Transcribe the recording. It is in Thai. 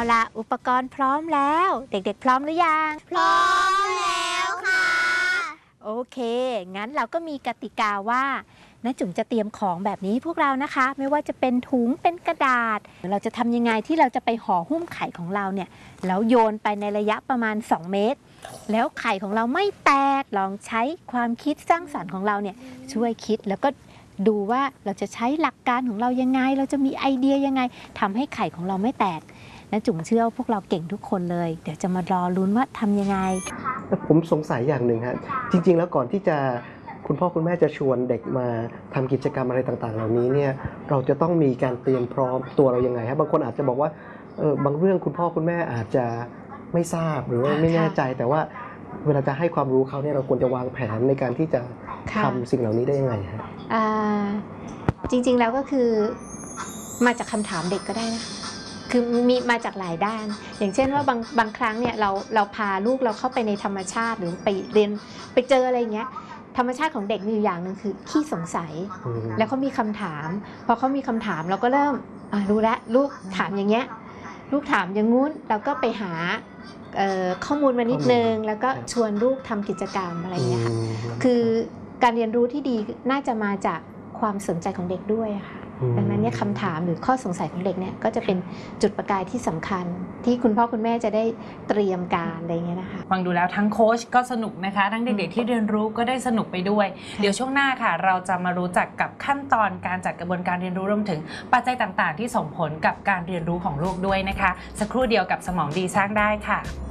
ละอุปกรณ์พร้อมแล้วเด็กๆพร้อมหรือยังพร้อมแล้วค่ะโอเคงั้นเราก็มีกติกาว่าน้าจุ๋มจะเตรียมของแบบนี้พวกเรานะคะไม่ว่าจะเป็นถุงเป็นกระดาษเราจะทำยังไงที่เราจะไปห่อหุ้มไข่ของเราเนี่ยแล้วโยนไปในระยะประมาณ2 เมตรแล้วไข่ของเราไม่แตกลองใช้ความคิดสร้างสรรค์ของเราเนี่ยช่วยคิดแล้วก็ดูว่าเราจะใช้หลักการของเรายังไงเราจะมีไอเดียยังไงทำให้ไข่ของเราไม่แตกนะจุ๋มเชื่อว่าพวกเราเก่งทุกคนเลยเดี๋ยวจะมารอลุ้นว่าทำยังไงผมสงสัยอย่างหนึ่งฮะจริงๆแล้วก่อนที่จะคุณพ่อคุณแม่จะชวนเด็กมาทำกิจกรรมอะไรต่างๆเหล่านี้เนี่ยเราจะต้องมีการเตรียมพร้อมตัวเรายังไงครับบางคนอาจจะบอกว่าบางเรื่องคุณพ่อคุณแม่อาจจะไม่ทราบหรือว่าไม่แน่ใจแต่ว่าเวลาจะให้ความรู้เขาเนี่ยเราควรจะวางแผนในการที่จะทำสิ่งเหล่านี้ได้ยังไงฮะจริงๆแล้วก็คือมาจากคำถามเด็กก็ได้นะคือมีมาจากหลายด้านอย่างเช่นว่าบางครั้งเนี่ยเราพาลูกเราเข้าไปในธรรมชาติหรือไปเรียนไปเจออะไรเงี้ยธรรมชาติของเด็กมีอยู่อย่างหนึ่งคือขี้สงสัยแล้วเขามีคำถามพอเขามีคำถามเราก็เริ่มรู้แล้วลูกถามอย่างเงี้ยลูกถามอย่างงู้นเราก็ไปหาข้อมูลมานิดนึงแล้วก็ชวนลูกทำกิจกรรมอะไรเงี้ยค่ะคือการเรียนรู้ที่ดีน่าจะมาจากความสนใจของเด็กด้วยค่ะดังนั้นเนี่ยคำถามหรือข้อสงสัยของเด็กเนี่ยก็จะเป็นจุดประกายที่สำคัญที่คุณพ่อคุณแม่จะได้เตรียมการอะไรเงี้ยนะคะฟังดูแล้วทั้งโค้ชก็สนุกนะคะทั้งเด็กๆที่เรียนรู้ก็ได้สนุกไปด้วยเดี๋ยวช่วงหน้าค่ะเราจะมารู้จักกับขั้นตอนการจัดกระบวนการเรียนรู้รวมถึงปัจจัยต่างๆที่ส่งผลกับการเรียนรู้ของลูกด้วยนะคะสักครู่เดียวกับสมองดีสร้างได้ค่ะ